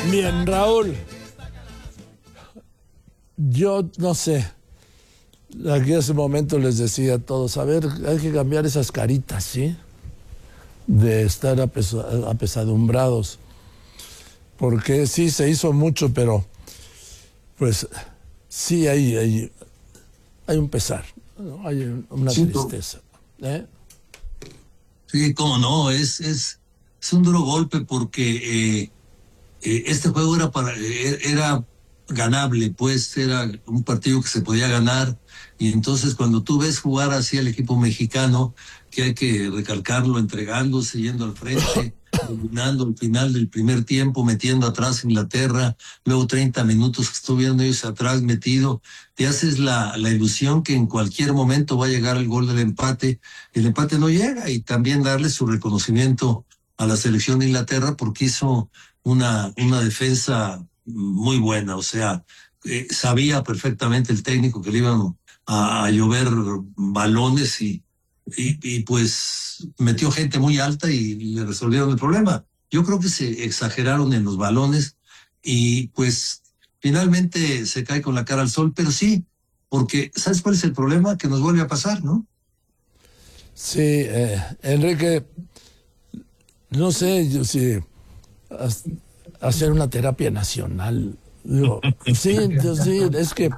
Bien, Raúl, yo no sé, aquí hace un momento les decía a todos, a ver, hay que cambiar esas caritas, ¿sí? De estar apesadumbrados, porque sí se hizo mucho, pero pues sí hay un pesar, ¿no? Hay una tristeza. Sí, cómo no, es un duro golpe porque este juego era ganable, pues era un partido que se podía ganar, y entonces cuando tú ves jugar así al equipo mexicano, que hay que recalcarlo, entregándose, yendo al frente, dominando al final del primer tiempo, metiendo atrás a Inglaterra, luego 30 minutos que estuvieron ellos atrás metido, te haces la ilusión que en cualquier momento va a llegar el gol del empate. El empate no llega, y también darle su reconocimiento a la selección de Inglaterra porque hizo una defensa muy buena, o sea, sabía perfectamente el técnico que le iban a llover balones y pues metió gente muy alta y le resolvieron el problema. Yo creo que se exageraron en los balones y pues finalmente se cae con la cara al sol, pero sí, porque ¿sabes cuál es el problema? Que nos vuelve a pasar, ¿no? Sí, Enrique, no sé yo si hacer una terapia nacional. Digo, sí, es que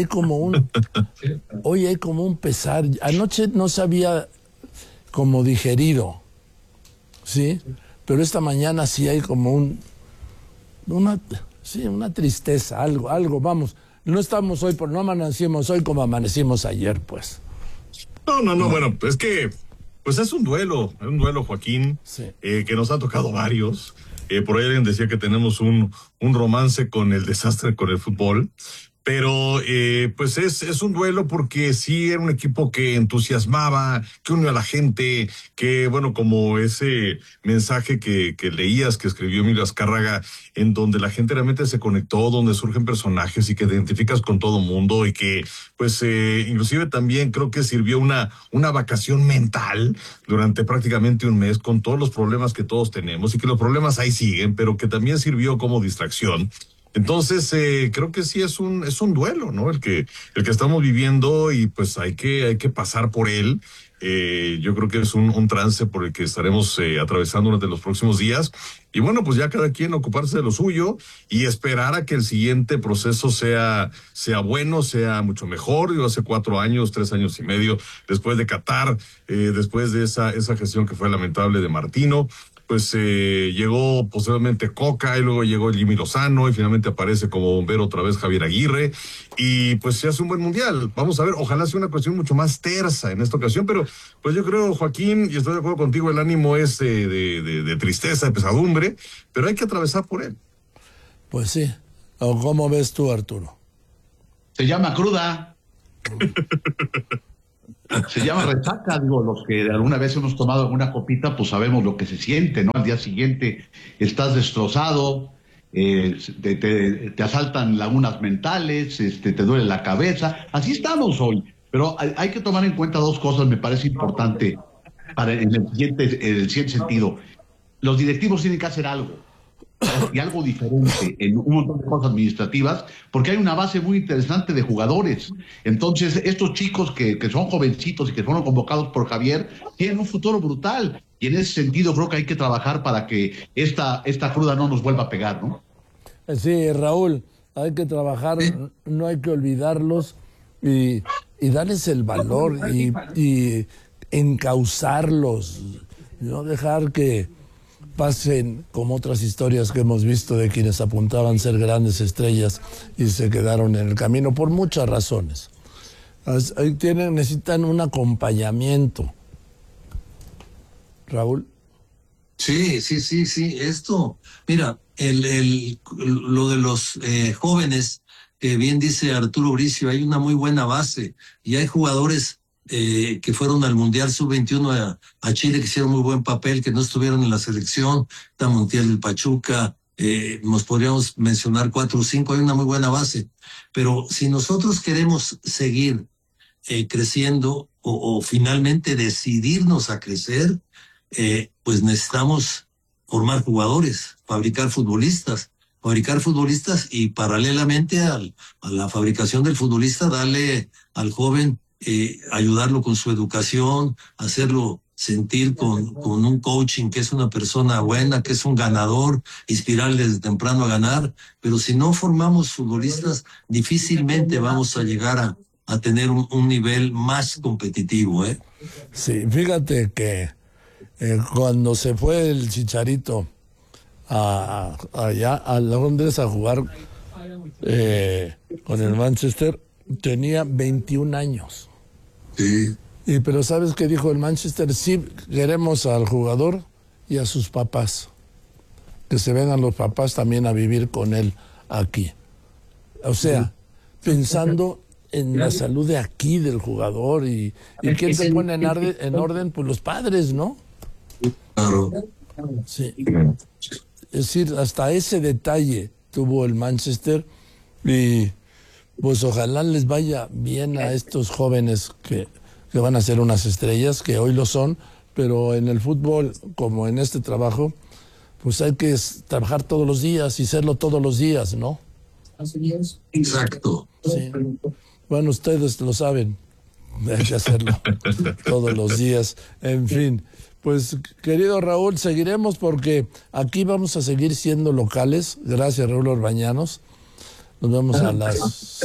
hoy hay como un pesar. Anoche no se había como digerido, ¿sí? Pero esta mañana sí hay como una tristeza, algo, vamos. No estamos hoy, no amanecimos hoy como amanecimos ayer, pues. No, bueno, es que, pues es un duelo, Joaquín, Sí. que nos ha tocado varios. Por ahí alguien decía que tenemos un romance con el desastre con el fútbol, pero pues es un duelo porque sí era un equipo que entusiasmaba, que unió a la gente, que bueno, como ese mensaje que leías, que escribió Emilio Azcárraga, en donde la gente realmente se conectó, donde surgen personajes y que identificas con todo mundo y que pues inclusive también creo que sirvió una vacación mental durante prácticamente un mes con todos los problemas que todos tenemos y que los problemas ahí siguen, pero que también sirvió como distracción. Entonces, creo que sí es un duelo, ¿no? El que estamos viviendo y pues hay que pasar por él. Yo creo que es un trance por el que estaremos atravesando durante los próximos días. Y bueno, pues ya cada quien ocuparse de lo suyo y esperar a que el siguiente proceso sea bueno, sea mucho mejor. Yo hace 4 años, 3 años y medio, después de Qatar, después de esa gestión que fue lamentable de Martino, pues llegó posteriormente Coca y luego llegó Jimmy Lozano y finalmente aparece como bombero otra vez Javier Aguirre y pues se hace un buen mundial. Vamos a ver, ojalá sea una cuestión mucho más tersa en esta ocasión, pero pues yo creo, Joaquín, y estoy de acuerdo contigo, el ánimo es de tristeza, de pesadumbre, pero hay que atravesar por él. Pues sí. ¿O cómo ves tú, Arturo? Se llama cruda. Se llama resaca, digo, los que alguna vez hemos tomado alguna copita, pues sabemos lo que se siente, ¿no? Al día siguiente estás destrozado, te asaltan lagunas mentales, te duele la cabeza, así estamos hoy. Pero hay que tomar en cuenta 2 cosas, me parece importante en el siguiente sentido. Los directivos tienen que hacer algo. Y algo diferente en un montón de cosas administrativas, porque hay una base muy interesante de jugadores. Entonces, estos chicos que son jovencitos y que fueron convocados por Javier, tienen un futuro brutal. Y en ese sentido creo que hay que trabajar para que esta cruda no nos vuelva a pegar, ¿no? Sí, Raúl, hay que trabajar, no hay que olvidarlos y darles el valor y encauzarlos, no dejar que pasen como otras historias que hemos visto de quienes apuntaban ser grandes estrellas y se quedaron en el camino por muchas razones. Necesitan un acompañamiento. Raúl. Sí. Esto, mira, lo de los jóvenes, que bien dice Arturo Bricio, hay una muy buena base y hay jugadores que fueron al Mundial Sub-21 a Chile, que hicieron muy buen papel, que no estuvieron en la selección, está Montiel del Pachuca, nos podríamos mencionar 4 o 5, hay una muy buena base. Pero si nosotros queremos seguir creciendo o finalmente decidirnos a crecer, pues necesitamos formar jugadores, fabricar futbolistas. fabricar futbolistas y paralelamente a la fabricación del futbolista, darle al joven, ayudarlo con su educación, hacerlo sentir con un coaching que es una persona buena, que es un ganador, inspirarle desde temprano a ganar. Pero si no formamos futbolistas, difícilmente vamos a llegar a tener un nivel más competitivo, ¿eh? Sí, fíjate que cuando se fue el Chicharito allá a Londres a jugar con el Manchester, tenía 21 años. Sí. Pero ¿sabes qué dijo el Manchester? Sí, queremos al jugador y a sus papás. Que se vengan los papás también a vivir con él aquí. O sea, pensando en la salud de aquí del jugador y quién se pone en orden, pues los padres, ¿no? Claro. Sí. Es decir, hasta ese detalle tuvo el Manchester y pues ojalá les vaya bien a estos jóvenes que van a ser unas estrellas, que hoy lo son, pero en el fútbol, como en este trabajo, pues hay que trabajar todos los días y serlo todos los días, ¿no? Así es. Exacto. Sí. Bueno, ustedes lo saben, hay que hacerlo todos los días. En fin, pues querido Raúl, seguiremos porque aquí vamos a seguir siendo locales. Gracias, Raúl Orbañanos. Nos vemos a las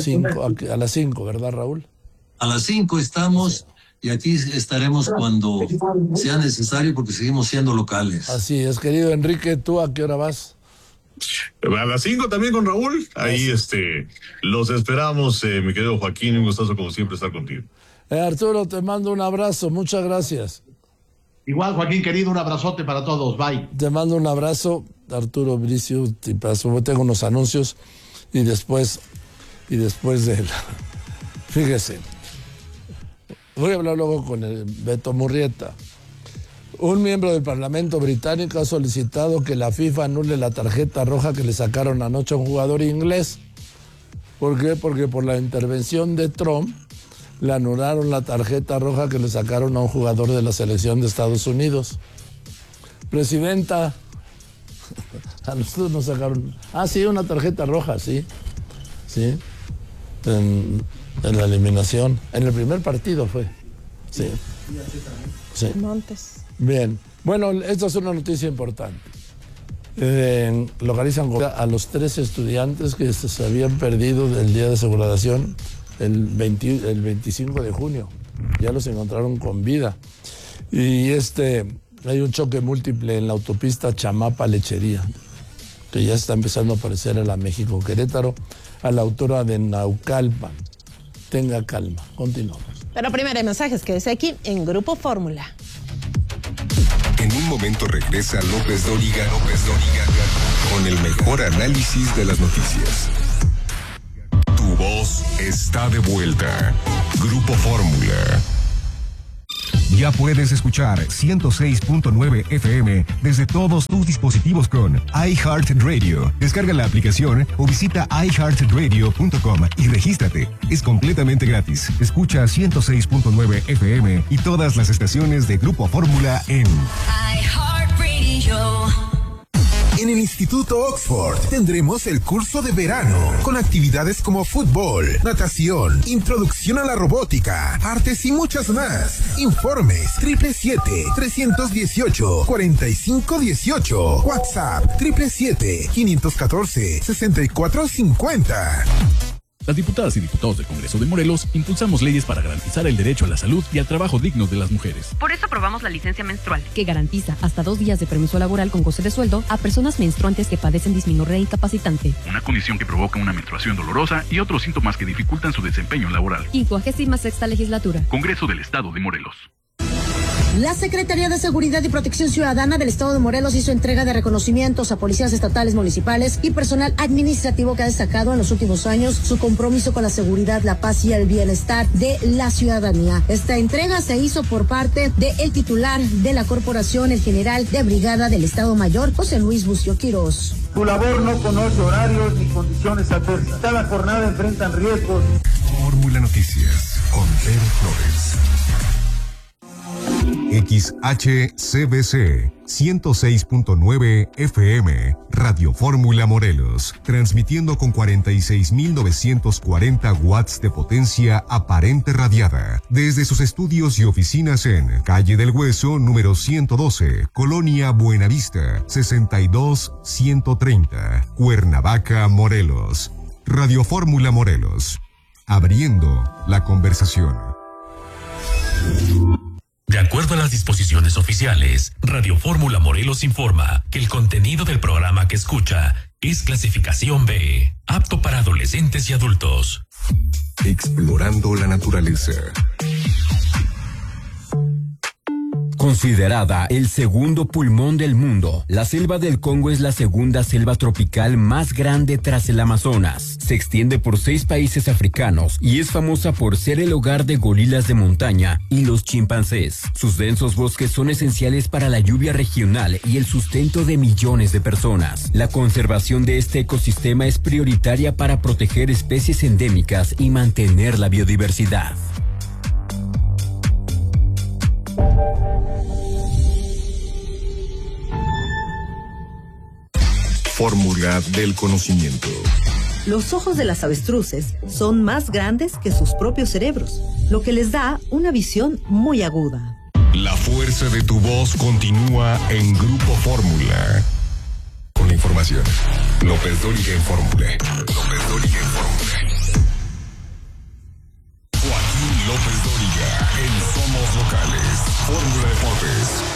5, ¿verdad, Raúl? A las 5 estamos y aquí estaremos cuando sea necesario porque seguimos siendo locales. Así es, querido Enrique, ¿tú a qué hora vas? A las 5 también con Raúl. Ahí los esperamos, mi querido Joaquín. Un gustazo como siempre estar contigo. Arturo, te mando un abrazo. Muchas gracias. Igual, Joaquín, querido, un abrazote para todos. Bye. Te mando un abrazo, Arturo Bricio. Tengo unos anuncios y después de... Fíjese, voy a hablar luego con el Beto Murrieta. Un miembro del Parlamento británico ha solicitado que la FIFA anule la tarjeta roja que le sacaron anoche a un jugador inglés. ¿Por qué? Porque por la intervención de Trump le anularon la tarjeta roja que le sacaron a un jugador de la selección de Estados Unidos. Presidenta, a nosotros nos sacaron... sí, una tarjeta roja, sí. Sí. En la eliminación. En el primer partido fue. Sí. Sí. Montes. Bien. Bueno, esta es una noticia importante. Localizan a los 3 estudiantes que se habían perdido del día de su graduación el 25 de junio. Ya los encontraron con vida. Y hay un choque múltiple en la autopista Chamapa-Lechería, que ya está empezando a aparecer en la México-Querétaro, a la autora de Naucalpan. Tenga calma. Continuamos. Pero primero hay mensajes que desde aquí en Grupo Fórmula. En un momento regresa López Dóriga con el mejor análisis de las noticias. Tu voz está de vuelta. Grupo Fórmula. Ya puedes escuchar 106.9 FM desde todos tus dispositivos con iHeartRadio. Descarga la aplicación o visita iHeartRadio.com y regístrate. Es completamente gratis. Escucha 106.9 FM y todas las estaciones de Grupo Fórmula en iHeartRadio. En el Instituto Oxford tendremos el curso de verano con actividades como fútbol, natación, introducción a la robótica, artes y muchas más. Informes 777-318-4518. WhatsApp 777-514-6450. Las diputadas y diputados del Congreso de Morelos impulsamos leyes para garantizar el derecho a la salud y al trabajo digno de las mujeres. Por eso aprobamos la licencia menstrual, que garantiza hasta 2 días de permiso laboral con goce de sueldo a personas menstruantes que padecen dismenorrea incapacitante. Una condición que provoca una menstruación dolorosa y otros síntomas que dificultan su desempeño laboral. 56ª legislatura. Congreso del Estado de Morelos. La Secretaría de Seguridad y Protección Ciudadana del Estado de Morelos hizo entrega de reconocimientos a policías estatales, municipales y personal administrativo que ha destacado en los últimos años su compromiso con la seguridad, la paz y el bienestar de la ciudadanía. Esta entrega se hizo por parte del titular de la corporación, el general de brigada del Estado Mayor, José Luis Bucio Quirós. Su labor no conoce horarios ni condiciones adversas. Cada jornada enfrentan riesgos. Fórmula Noticias con Pedro Flores. XHCBC 106.9 FM, Radio Fórmula Morelos, transmitiendo con 46.940 watts de potencia aparente radiada, desde sus estudios y oficinas en Calle del Hueso, número 112, Colonia Buenavista, 62130, Cuernavaca, Morelos. Radio Fórmula Morelos, abriendo la conversación. De acuerdo a las disposiciones oficiales, Radio Fórmula Morelos informa que el contenido del programa que escucha es clasificación B, apto para adolescentes y adultos. Explorando la naturaleza. Considerada el segundo pulmón del mundo, la selva del Congo es la segunda selva tropical más grande tras el Amazonas. Se extiende por 6 países africanos y es famosa por ser el hogar de gorilas de montaña y los chimpancés. Sus densos bosques son esenciales para la lluvia regional y el sustento de millones de personas. La conservación de este ecosistema es prioritaria para proteger especies endémicas y mantener la biodiversidad. Fórmula del conocimiento. Los ojos de las avestruces son más grandes que sus propios cerebros, lo que les da una visión muy aguda. La fuerza de tu voz continúa en Grupo Fórmula. Con la información, López Dóriga en Fórmula. Joaquín López Dóriga en Somos Locales. Fórmula Deportes.